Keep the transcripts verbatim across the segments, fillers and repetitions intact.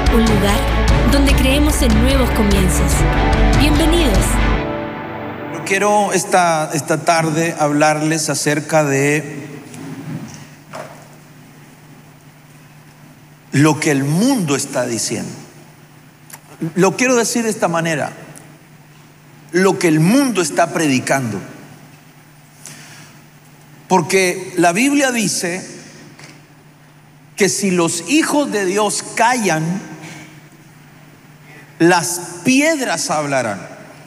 un lugar donde creemos en nuevos comienzos. Bienvenidos. Quiero esta, esta tarde hablarles acerca de lo que el mundo está diciendo. Lo quiero decir de esta manera: lo que el mundo está predicando. Porque la Biblia dice que si los hijos de Dios callan, las piedras hablarán.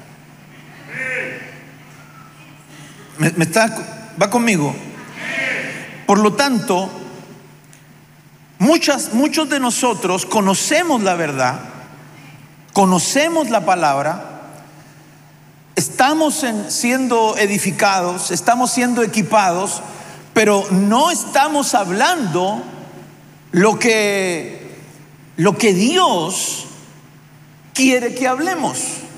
¿Me, me está, va conmigo? Por lo tanto, muchas, muchos de nosotros conocemos la verdad, conocemos la palabra, estamos en, siendo edificados, estamos siendo equipados, pero no estamos hablando lo que, lo que Dios quiere que hablemos.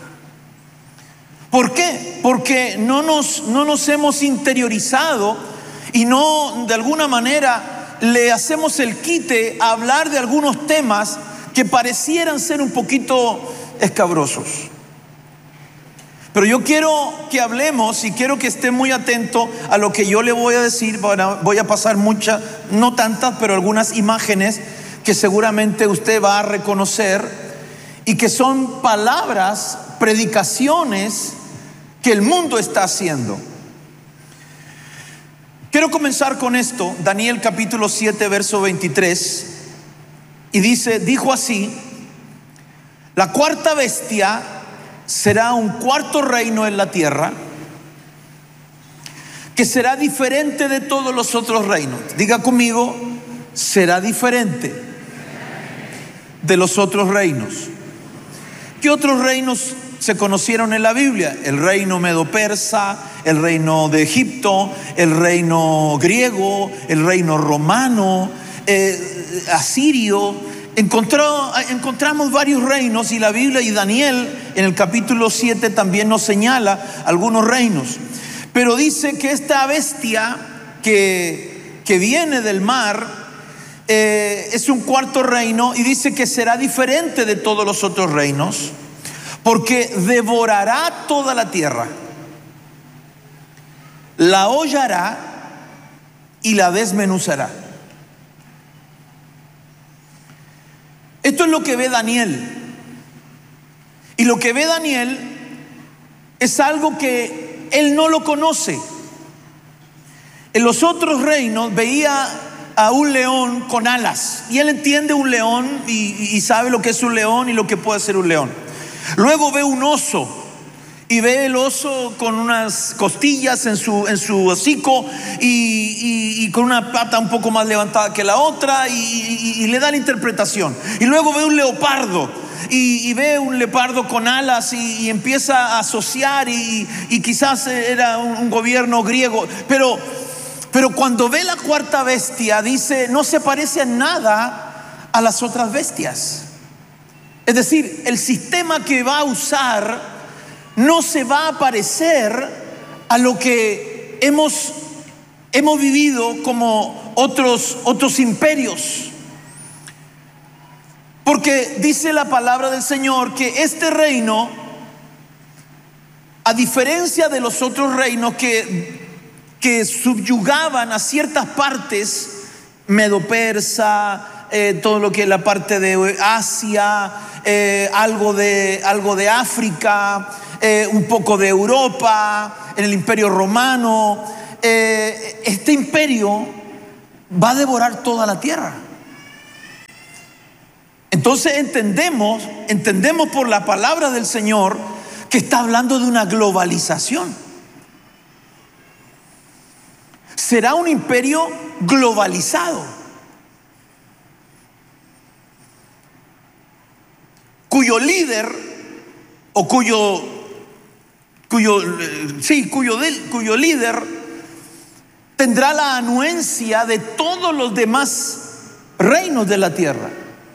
¿Por qué? Porque no nos, no nos hemos interiorizado y no, de alguna manera, le hacemos el quite a hablar de algunos temas que parecieran ser un poquito escabrosos. Pero yo quiero que hablemos y quiero que esté muy atento a lo que yo le voy a decir. Voy a pasar muchas, no tantas, pero algunas imágenes que seguramente usted va a reconocer y que son palabras, predicaciones que el mundo está haciendo. Quiero comenzar con esto. Daniel capítulo siete verso veintitrés, y dice, dijo así: la cuarta bestia será un cuarto reino en la tierra, que será diferente de todos los otros reinos. Diga conmigo: será diferente de los otros reinos. ¿Qué otros reinos se conocieron en la Biblia? El reino medo-persa, el reino de Egipto, el reino griego, el reino romano, eh, asirio. Encontró, encontramos varios reinos, y la Biblia y Daniel en el capítulo siete también nos señala algunos reinos. Pero dice que esta bestia que, que viene del mar eh, es un cuarto reino, y dice que será diferente de todos los otros reinos, porque devorará toda la tierra, la hollará y la desmenuzará. Esto es lo que ve Daniel. Y lo que ve Daniel es algo que él no lo conoce. En los otros reinos veía a un león con alas, y él entiende un león y, y sabe lo que es un león y lo que puede ser un león. Luego ve un oso, y ve el oso con unas costillas en su, en su hocico y, y, y con una pata un poco más levantada que la otra, y, y, y le da la interpretación. Y luego ve un leopardo y, y ve un leopardo con alas, y, y empieza a asociar, y, y quizás era un, un gobierno griego. Pero, pero cuando ve la cuarta bestia, dice, no se parece en nada a las otras bestias. Es decir, el sistema que va a usar no se va a parecer a lo que hemos, hemos vivido como otros, otros imperios. Porque dice la palabra del Señor que este reino, a diferencia de los otros reinos que, que subyugaban a ciertas partes, medo-persa, eh, todo lo que es la parte de Asia, eh, algo de, algo de África, Eh, un poco de Europa, en el imperio romano, eh, este imperio va a devorar toda la tierra. Entonces entendemos, entendemos por la palabra del Señor que está hablando de una globalización. Será un imperio globalizado, cuyo líder o cuyo Cuyo, sí, cuyo, cuyo líder tendrá la anuencia de todos los demás reinos de la tierra.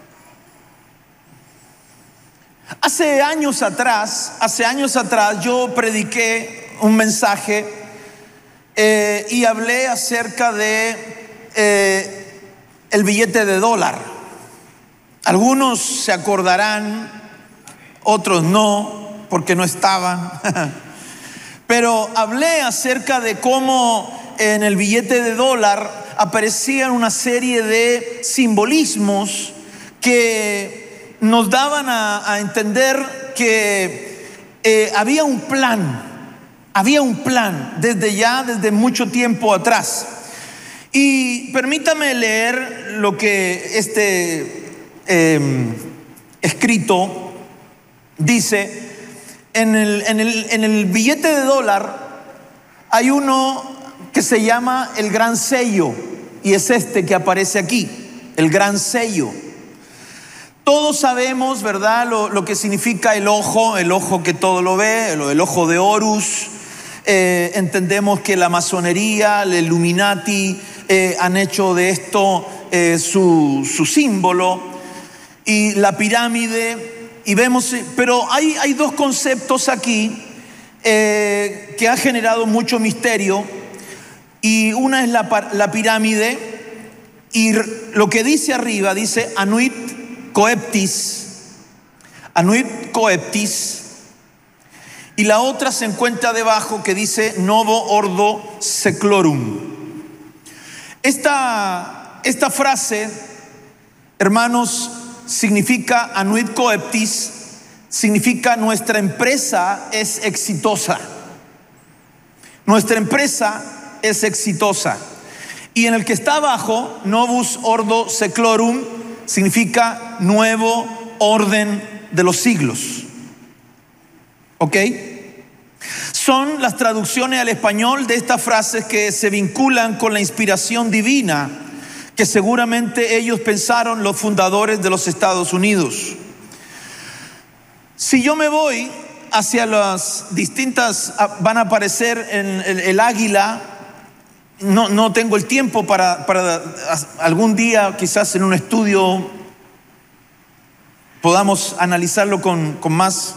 Hace años atrás, hace años atrás yo prediqué un mensaje eh, y hablé acerca de eh, el billete de dólar. Algunos se acordarán, otros no, porque no estaban. Pero hablé acerca de cómo en el billete de dólar aparecían una serie de simbolismos que nos daban a, a entender que eh, había un plan, había un plan desde ya, desde mucho tiempo atrás. Y permítame leer lo que este eh, escrito dice. En el, en, el, en el billete de dólar hay uno que se llama el gran sello, y es este que aparece aquí, el gran sello. Todos sabemos, ¿verdad?, lo, lo que significa el ojo, el ojo que todo lo ve, el, el ojo de Horus. Eh, entendemos que la masonería, el Illuminati eh, han hecho de esto eh, su, su símbolo, y la pirámide. Y vemos, pero hay, hay dos conceptos aquí eh, que han generado mucho misterio. Y una es la, la pirámide, y lo que dice arriba dice Anuit Coeptis, Anuit Coeptis, y la otra se encuentra debajo que dice Novo Ordo Seclorum. Esta, esta frase, hermanos, significa Anuit Coeptis, significa nuestra empresa es exitosa. Nuestra empresa es exitosa. Y en el que está abajo, Novus Ordo Seclorum, significa nuevo orden de los siglos. ¿Ok? Son las traducciones al español de estas frases que se vinculan con la inspiración divina que seguramente ellos pensaron, los fundadores de los Estados Unidos. Si yo me voy hacia las distintas, van a aparecer en el, el águila. No, no tengo el tiempo para, para algún día, quizás en un estudio, podamos analizarlo con, con más,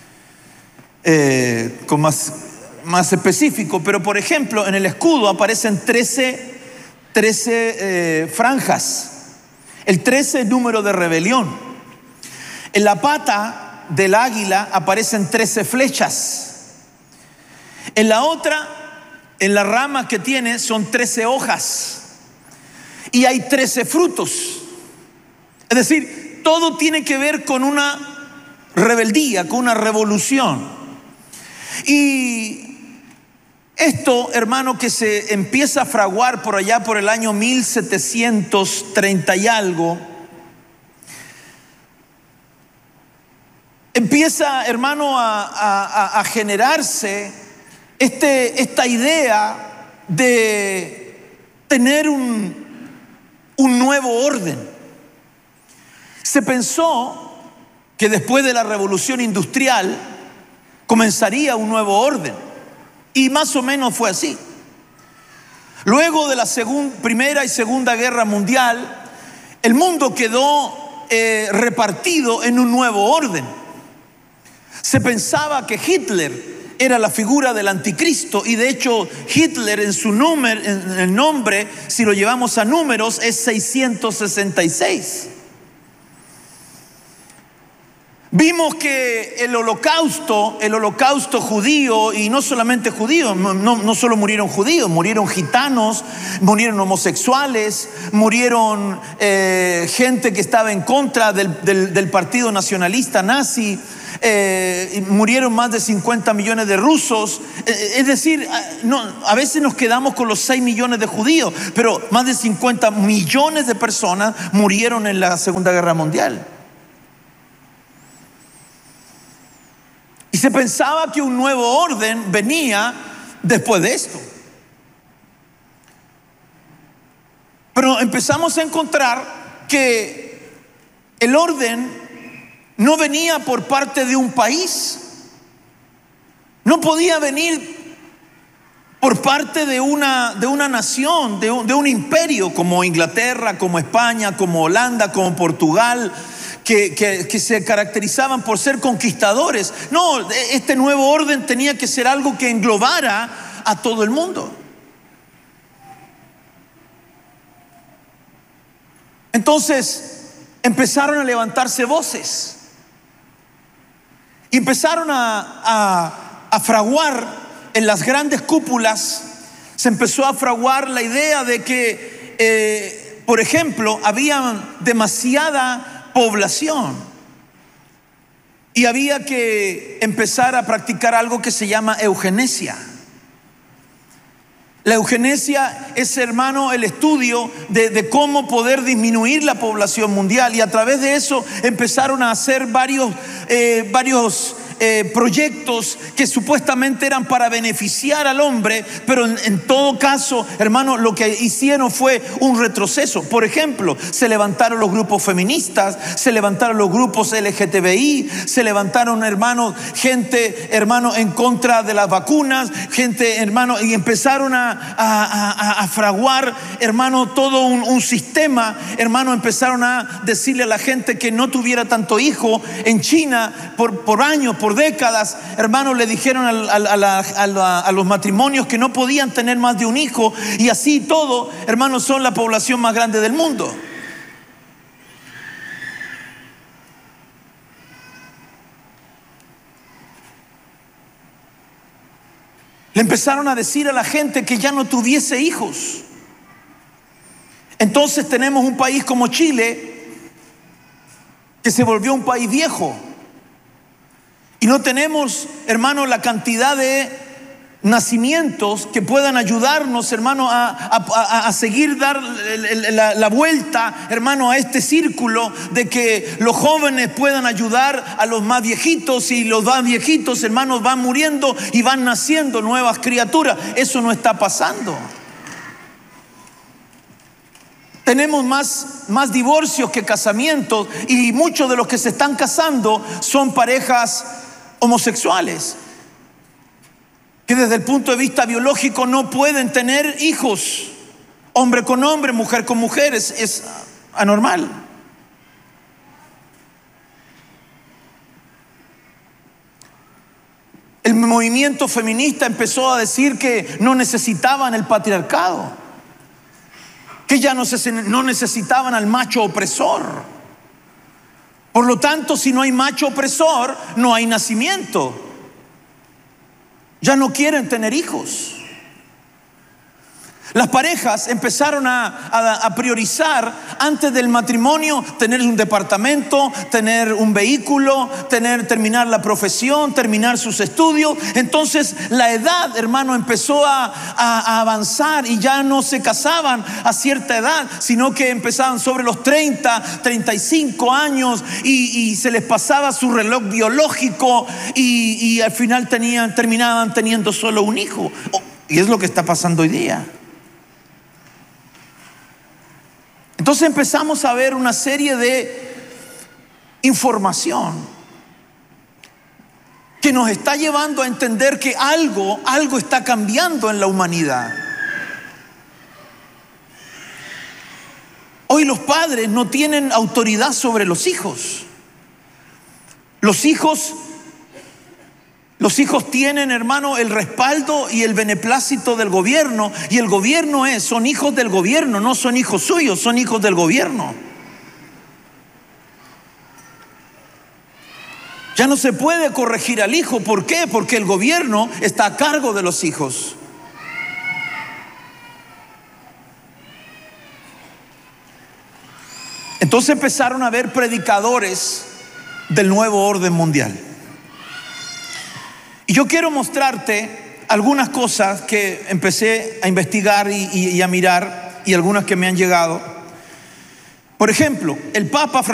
eh, con más, más específico. Pero por ejemplo, en el escudo aparecen trece trece eh, franjas. El trece es número de rebelión. En la pata del águila aparecen trece flechas. En la otra, en la rama que tiene, son trece hojas. Y hay trece frutos. Es decir, todo tiene que ver con una rebeldía, con una revolución. Y esto, hermano, que se empieza a fraguar por allá por el año mil setecientos treinta y algo, empieza, hermano, a, a, a generarse este, esta idea de tener un, un nuevo orden. Se pensó que después de la revolución industrial comenzaría un nuevo orden. Y más o menos fue así. Luego de la segun, Primera y Segunda Guerra Mundial, el mundo quedó eh, repartido en un nuevo orden. Se pensaba que Hitler era la figura del anticristo, y de hecho Hitler en su número, en el nombre, si lo llevamos a números, es seiscientos sesenta y seis. Vimos que el holocausto, el holocausto judío, y no solamente judíos, no, no solo murieron judíos, murieron gitanos, murieron homosexuales, murieron eh, gente que estaba en contra del, del, del partido nacionalista nazi, eh, murieron más de cincuenta millones de rusos. Eh, es decir, no, a veces nos quedamos con los seis millones de judíos, pero más de cincuenta millones de personas murieron en la Segunda Guerra Mundial. Y se pensaba que un nuevo orden venía después de esto. Pero empezamos a encontrar que el orden no venía por parte de un país. No podía venir por parte de una, de una nación, de un, de un imperio como Inglaterra, como España, como Holanda, como Portugal, Que, que, que se caracterizaban por ser conquistadores. No, este nuevo orden tenía que ser algo que englobara a todo el mundo. Entonces, empezaron a levantarse voces. Y empezaron a, a, a fraguar en las grandes cúpulas, se empezó a fraguar la idea de que, eh, por ejemplo, había demasiada población y había que empezar a practicar algo que se llama eugenesia. La eugenesia es, hermano, el estudio de, de cómo poder disminuir la población mundial, y a través de eso empezaron a hacer varios, eh, varios eh, proyectos que supuestamente eran para beneficiar al hombre, pero en, en todo caso, hermano, lo que hicieron fue un retroceso. Por ejemplo, se levantaron los grupos feministas, se levantaron los grupos L G T B I, se levantaron, hermanos, gente, hermano, en contra de las vacunas, gente, hermano, y empezaron a A, a, a fraguar, hermano, todo un, un sistema, hermano. Empezaron a decirle a la gente que no tuviera tanto hijo. En China, por, por años, por décadas, hermano, le dijeron a, a, a, la, a, la, a los matrimonios que no podían tener más de un hijo, y así todo, hermano, son la población más grande del mundo. Le empezaron a decir a la gente que ya no tuviese hijos. Entonces tenemos un país como Chile que se volvió un país viejo. Y no tenemos, hermano, la cantidad de nacimientos que puedan ayudarnos, hermano, a, a, a seguir dar la, la vuelta, hermano, a este círculo de que los jóvenes puedan ayudar a los más viejitos, y los más viejitos, hermanos, van muriendo y van naciendo nuevas criaturas. Eso no está pasando. Tenemos más, más divorcios que casamientos, y muchos de los que se están casando son parejas homosexuales, que desde el punto de vista biológico no pueden tener hijos. Hombre con hombre, mujer con mujer, es, es anormal. El movimiento feminista empezó a decir que no necesitaban el patriarcado, que ya no, se, no necesitaban al macho opresor. Por lo tanto, si no hay macho opresor, no hay nacimiento. Ya no quieren tener hijos. Las parejas empezaron a, a, a priorizar antes del matrimonio tener un departamento, tener un vehículo, tener, terminar la profesión, terminar sus estudios. Entonces la edad, hermano, empezó a, a, a avanzar, y ya no se casaban a cierta edad, sino que empezaban sobre los treinta, treinta y cinco años, y, y se les pasaba su reloj biológico, y, y al final tenían, terminaban teniendo solo un hijo. Y es lo que está pasando hoy día. Entonces empezamos a ver una serie de información que nos está llevando a entender que algo, algo está cambiando en la humanidad. Hoy los padres no tienen autoridad sobre los hijos. Los hijos, los hijos tienen, hermano, el respaldo y el beneplácito del gobierno, y el gobierno es, son hijos del gobierno, no son hijos suyos, son hijos del gobierno. Ya no se puede corregir al hijo. ¿Por qué? Porque el gobierno está a cargo de los hijos. Entonces empezaron a haber predicadores del nuevo orden mundial. Y yo quiero mostrarte algunas cosas que empecé a investigar y, y, y a mirar, y algunas que me han llegado. Por ejemplo, el Papa Francisco